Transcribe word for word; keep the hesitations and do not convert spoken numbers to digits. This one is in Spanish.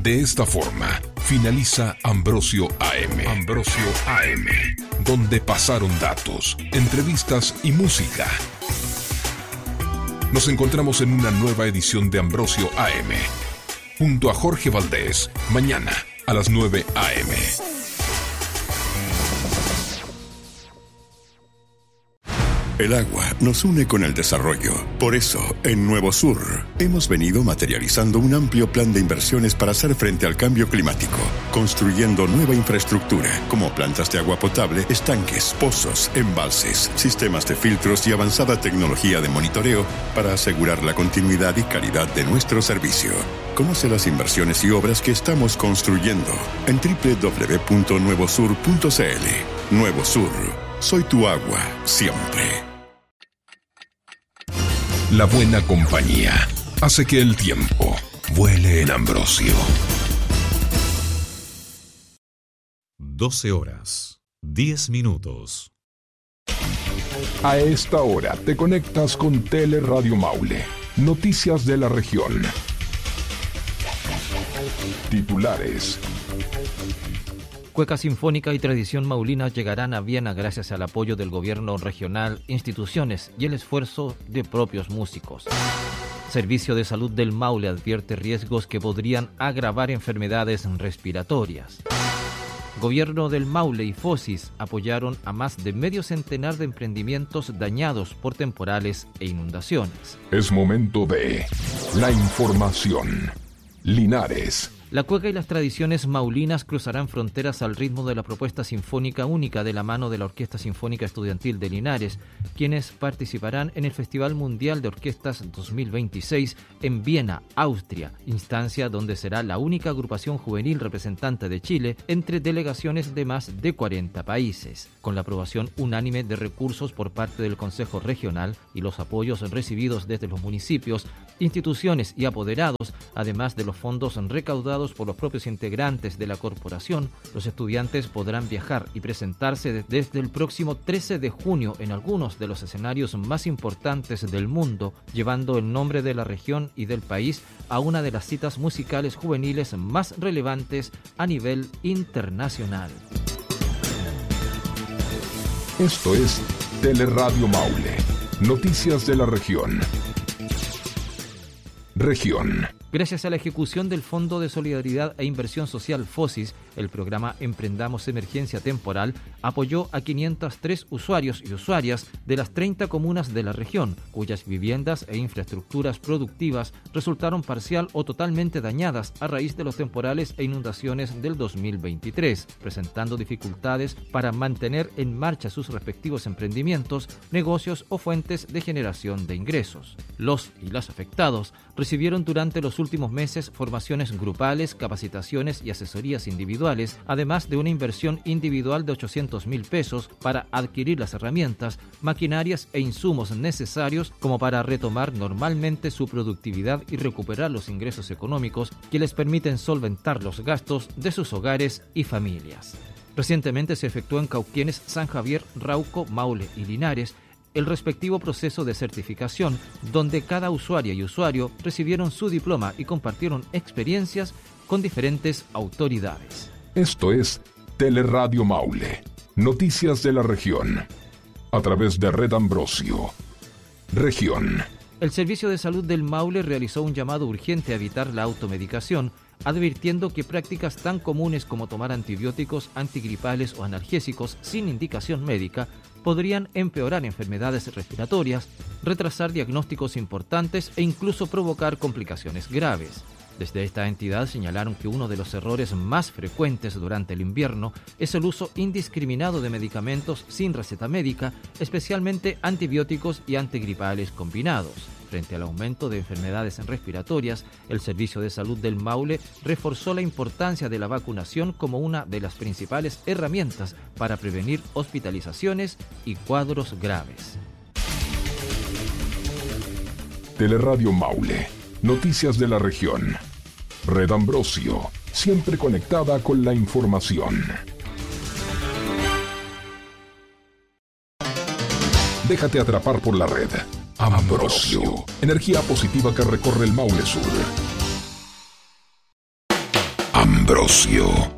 De esta forma, finaliza Ambrosio A M. Ambrosio A M, donde pasaron datos, entrevistas y música. Nos encontramos en una nueva edición de Ambrosio A M, junto a Jorge Valdés, mañana a las nueve a eme. El agua nos une con el desarrollo. Por eso, en Nuevo Sur, hemos venido materializando un amplio plan de inversiones para hacer frente al cambio climático, construyendo nueva infraestructura, como plantas de agua potable, estanques, pozos, embalses, sistemas de filtros y avanzada tecnología de monitoreo para asegurar la continuidad y calidad de nuestro servicio. Conoce las inversiones y obras que estamos construyendo en doble u doble u doble u punto nuevo sur punto c l. Nuevo Sur, soy tu agua, siempre. La buena compañía hace que el tiempo vuele en Ambrosio. doce horas, diez minutos. A esta hora te conectas con Teleradio Maule. Noticias de la región. Titulares. Cueca Sinfónica y Tradición Maulina llegarán a Viena gracias al apoyo del gobierno regional, instituciones y el esfuerzo de propios músicos. Servicio de Salud del Maule advierte riesgos que podrían agravar enfermedades respiratorias. Gobierno del Maule y Fosis apoyaron a más de medio centenar de emprendimientos dañados por temporales e inundaciones. Es momento de la información. Linares. La cueca y las tradiciones maulinas cruzarán fronteras al ritmo de la propuesta sinfónica única de la mano de la Orquesta Sinfónica Estudiantil de Linares, quienes participarán en el Festival Mundial de Orquestas dos mil veintiséis en Viena, Austria, instancia donde será la única agrupación juvenil representante de Chile entre delegaciones de más de cuarenta países. Con la aprobación unánime de recursos por parte del Consejo Regional y los apoyos recibidos desde los municipios, instituciones y apoderados, además de los fondos recaudados por los propios integrantes de la corporación, los estudiantes podrán viajar y presentarse desde el próximo trece de junio en algunos de los escenarios más importantes del mundo, llevando el nombre de la región y del país a una de las citas musicales juveniles más relevantes a nivel internacional. Esto es Teleradio Maule. Noticias de la región. Región. Gracias a la ejecución del Fondo de Solidaridad e Inversión Social Fosis, el programa Emprendamos Emergencia Temporal apoyó a quinientos tres usuarios y usuarias de las treinta comunas de la región, cuyas viviendas e infraestructuras productivas resultaron parcial o totalmente dañadas a raíz de los temporales e inundaciones del dos mil veintitrés, presentando dificultades para mantener en marcha sus respectivos emprendimientos, negocios o fuentes de generación de ingresos. Los y las afectados recibieron durante los últimos meses formaciones grupales, capacitaciones y asesorías individuales, además de una inversión individual de ochocientos mil pesos para adquirir las herramientas, maquinarias e insumos necesarios como para retomar normalmente su productividad y recuperar los ingresos económicos que les permiten solventar los gastos de sus hogares y familias. Recientemente se efectuó en Cauquienes, San Javier, Rauco, Maule y Linares el respectivo proceso de certificación, donde cada usuaria y usuario recibieron su diploma y compartieron experiencias con diferentes autoridades. Esto es Teleradio Maule. Noticias de la región. A través de Red Ambrosio. Región. El Servicio de Salud del Maule realizó un llamado urgente a evitar la automedicación, advirtiendo que prácticas tan comunes como tomar antibióticos, antigripales o analgésicos sin indicación médica podrían empeorar enfermedades respiratorias, retrasar diagnósticos importantes e incluso provocar complicaciones graves. Desde esta entidad señalaron que uno de los errores más frecuentes durante el invierno es el uso indiscriminado de medicamentos sin receta médica, especialmente antibióticos y antigripales combinados. Frente al aumento de enfermedades respiratorias, el Servicio de Salud del Maule reforzó la importancia de la vacunación como una de las principales herramientas para prevenir hospitalizaciones y cuadros graves. Teleradio Maule. Noticias de la región. Red Ambrosio. Siempre conectada con la información. Déjate atrapar por la red. Ambrosio. Energía positiva que recorre el Maule Sur. Ambrosio.